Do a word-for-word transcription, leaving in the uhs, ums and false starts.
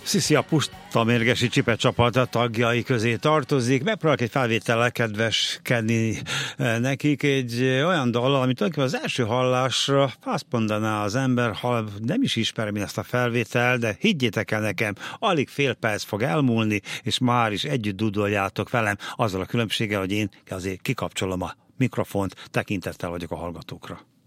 Sziszi a Pusta Mérgesi Csipe csapata tagjai közé tartozik. Megpróbálok egy felvétellel kedveskedni nekik egy olyan dallal, amit tulajdonképpen az első hallásra azt mondaná az ember, ha nem is ismerem én ezt a felvétel, de higgyétek el nekem, alig fél perc fog elmúlni, és már is együtt dudoljátok velem, azzal a különbséggel, hogy én azért kikapcsolom a mikrofont, tekintettel vagyok a hallgatókra.